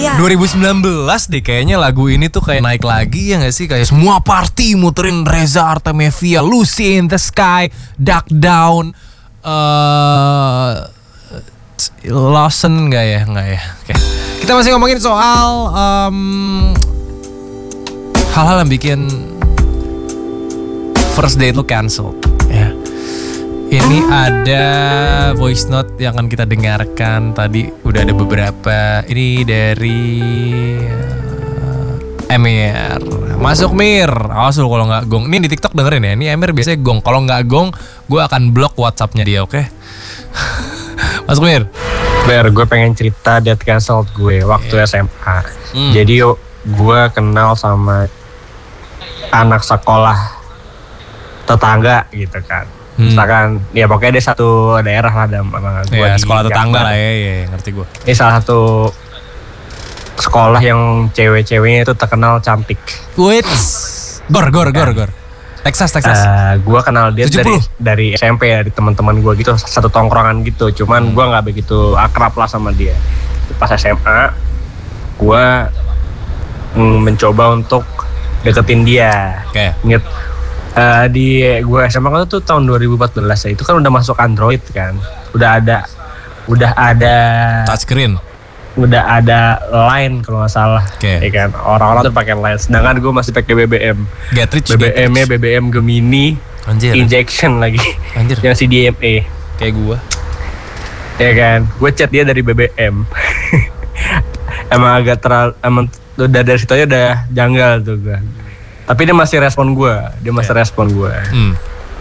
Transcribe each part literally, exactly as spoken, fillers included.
Iya. dua ribu sembilan belas deh kayaknya lagu ini tuh kayak naik lagi ya gak sih? Kayak semua party muterin Reza Artamevia, Lucy in the Sky, Duck Down, uh, Lawson gak ya? Gak ya? Oke. Kita masih ngomongin soal um, hal-hal yang bikin first date lu cancel. Ya. Ini ada voice note yang akan kita dengarkan. Tadi udah ada beberapa. Ini dari uh, Emir. Masuk Mir. Awas lu kalau nggak gong. Ini di TikTok dengerin ya. Ini Emir biasanya gong. Kalau nggak gong, gue akan blok WhatsAppnya dia. Oke? Okay? Masuk Mir. Ber, gue pengen cerita date cancel gue waktu yeah. S M A. Hmm. Jadi yuk, gue kenal sama anak sekolah tetangga gitu kan. Hmm. Misalkan, ya pokoknya dia satu daerah lah sama gue. Ya, sekolah tetangga lah ya, ya, ngerti gue. Ini salah satu sekolah yang cewek-ceweknya itu terkenal cantik. Wait, gor, gor, gor, gor. Texas, Texas. Uh, gue kenal dia tujuh puluh dari dari S M P ya, dari teman-teman gue gitu, satu tongkrongan gitu. Cuman hmm. gue nggak begitu akrab lah sama dia. Pas S M A, gue mm, mencoba untuk deketin dia. Oke. Okay. Ingat. Uh, di gue S M A kan tuh tahun dua ribu empat belas ya, itu kan udah masuk Android kan, udah ada udah ada touchscreen, udah ada Line kalau nggak salah, okay. ya kan, orang-orang tuh pakai Line, sedangkan gue masih pakai B B M, Get rich, B B M-nya B B M Gemini, Anjir. Injection lagi, Anjir. yang C D M A, kayak gue, ya kan, gue chat dia dari B B M, emang agak terlalu, emang udah dari situ aja udah janggal tuh gue. Tapi dia masih respon gue, dia masih yeah. respon gue. Hmm.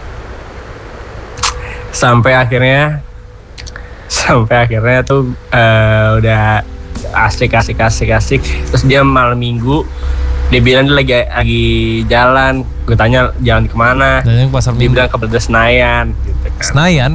Sampai akhirnya, sampai akhirnya tuh uh, udah asik, asik, asik, asik. Terus dia malam minggu, dia bilang dia lagi lagi jalan. Gue tanya jalan kemana? Dan pasar dia minggu. bilang ke Senayan. Gitu kan. Senayan.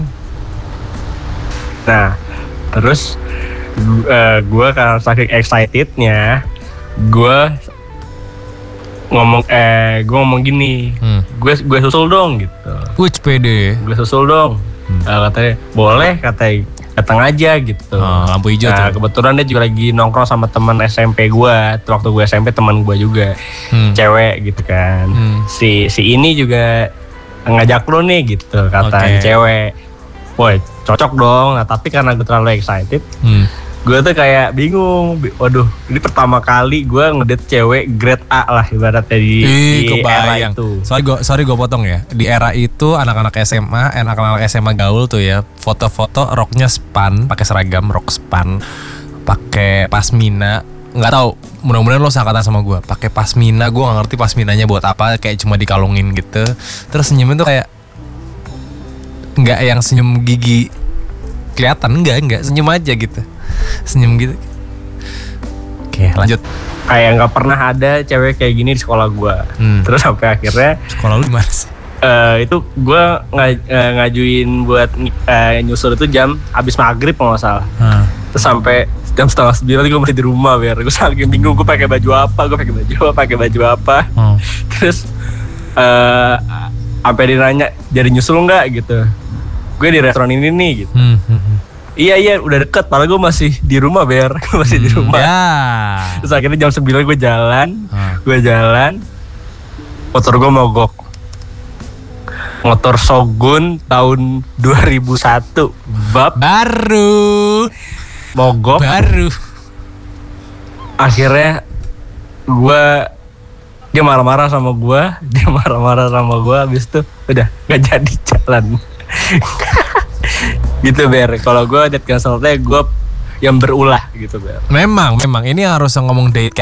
Nah, terus uh, gue karena saking excitednya, gue ngomong eh gue ngomong gini, hmm. gue gue susul dong gitu. Which pede? Gue susul dong. Hmm. Uh, katanya boleh, katanya datang aja gitu. Oh, lampu hijau nah, tuh. Kebetulan dia juga lagi nongkrong sama teman S M P gue. Waktu gue S M P teman gue juga, hmm. cewek gitu kan. Hmm. Si si ini juga ngajak lu nih gitu, kata okay. cewek. Woi, cocok dong. Nah, tapi karena gue terlalu excited. Hmm. Gue tuh kayak bingung, waduh ini pertama kali gue ngedate cewek grade A lah ibaratnya di, di era itu. Sorry gue sorry gue potong ya. Di era itu anak-anak S M A, anak-anak S M A gaul tuh ya, foto-foto roknya span, pakai seragam rok span, pakai pasmina. Nggak tahu, mudah-mudahan lo seangkatan sama gue. Pakai pasmina, gue nggak ngerti pasminanya buat apa, kayak cuma dikalungin gitu. Terus senyumnya tuh kayak nggak yang senyum gigi kelihatan, enggak enggak senyum aja gitu. Senyum gitu. Oke, lanjut. Kayak nggak pernah ada cewek kayak gini di sekolah gue. Hmm. Terus sampai akhirnya sekolah lu di mana sih? Uh, itu gue ngaj- uh, ngajuin buat uh, nyusul itu jam habis maghrib kalau nggak salah. Hmm. Terus sampai jam setengah sembilan gue masih di rumah biar gue saking bingung gue pakai baju apa, gue pakai baju apa, pakai baju apa. Hmm. Terus uh, sampai dia nanya jadi nyusul nggak gitu. Gue di restoran ini nih gitu. Hmm. Hmm. Iya iya udah deket, padahal gue masih di rumah Ber, gue masih hmm, di rumah. Ya. Terus akhirnya jam sembilan gue jalan, hmm. gue jalan, motor gue mogok. Motor Shogun tahun dua ribu satu, bab. Baru. Mogok. Baru. Akhirnya gue, dia marah-marah sama gue, dia marah-marah sama gue, habis itu udah gak jadi jalan. Gitu Ber, kalau gue date cancelnya gue yang berulah gitu Ber. Memang, memang ini harus ngomong date